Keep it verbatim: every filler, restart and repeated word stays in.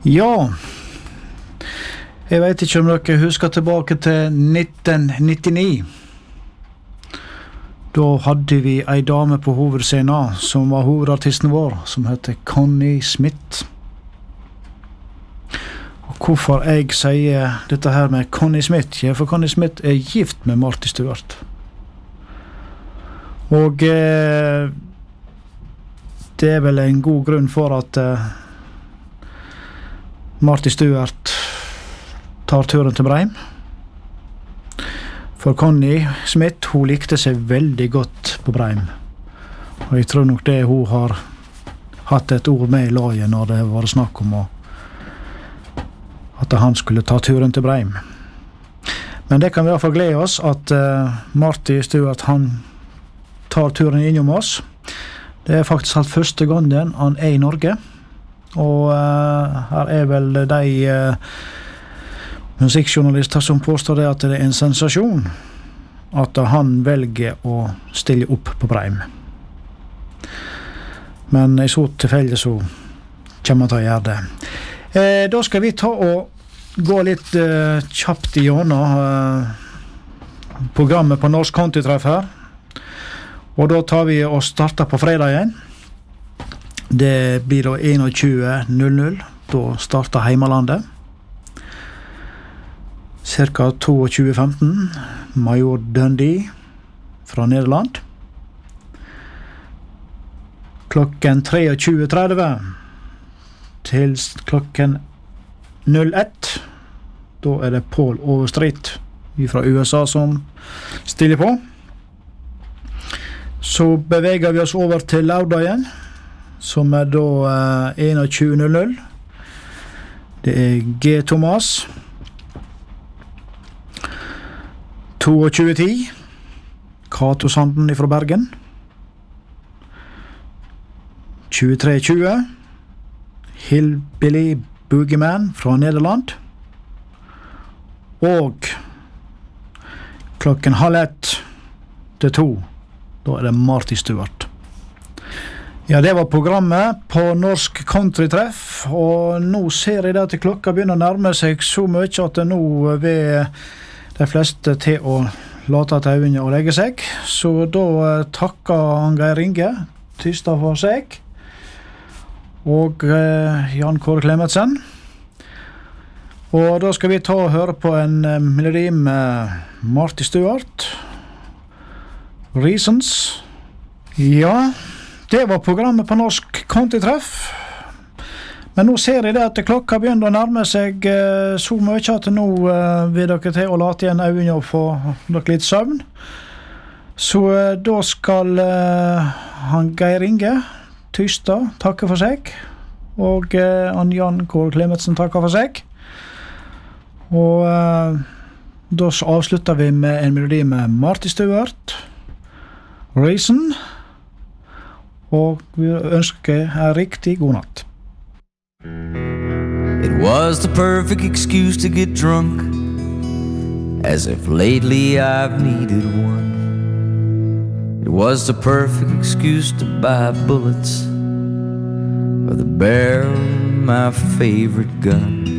Ja, jeg vet ikke om dere husker tilbake til nitten nittini. Da hadde vi ei dame på hovedscenen som var hovedartisten vår, som heter Connie Smith. Og hvorfor jeg sier dette her med Connie Smith? Ja, for Connie Smith er gift med Marty Stuart. Og eh, det er vel en god grunn for at eh, Marty Stuart tar turen til Breim. For Connie Smith, hun likte seg veldig godt på Breim. Og jeg tror nok det hun har hatt et ord med i laget når det var snakk om å, at han skulle ta turen til Breim. Men det kan vi i hvert fall glede oss at uh, Marty Stuart, han tar turen innom oss. Det er faktisk alt første gangen han er i Norge. Og uh, her er vel de uh, musikkjournalister som påstår det at det er en sensasjon at han velger å stille opp på Breim. Men i så tilfelle så kommer han til å gjøre det. Eh, da skal vi ta og gå litt uh, kjapt igjennom uh, programmet på Norsk Countrytreff her. Og da tar vi og starter på fredag igjen. Det blir da tjueen null null, da starter Heimalandet. Cirka tjueto femten, Major Dundee fra Nederland. Klokken tjuetre tretti til klokken null ett, da er det Paul Overstreet fra U S A som stiller på. Så beveger vi oss over til lørdagen, som er da uh, tjueen null null. Det er G. Thomas. tjueto ti, Kato Sanden fra Bergen. tjuetre tjue, Hillbilly Boogeyman fra Nederland. Og klokken halv ett til to, da er det Marty Stuart. Ja, det var programmet på Norsk Countrytreff, og nå ser jeg det at klokka begynner å nærme seg så mye at det nå ved de fleste til å late til øynene og legge seg. Så da takker han Geir Inge Tystad for seg, og eh, Jan Kåre Klemetsen. Og da skal vi ta og høre på en eh, melodi med Marty Stuart, Reasons. Ja, det var programmet på Norsk Countrytreff. Men nå ser jeg det at klokka begynner å nærme seg eh, så mye at nå eh, vil dere til å late igjen øynene og få dere litt søvn. Så eh, da skal eh, han Geir Inge Tystad takke for seg, og eh, han Jan Kåre Klemetsen takker for seg. Og eh, da avslutter vi med en melodi med Marty Stuart, Reason, og vi ønsker en riktig god natt. It was the perfect excuse to get drunk, as if lately I've needed one. It was the perfect excuse to buy bullets for the barrel of my favorite gun.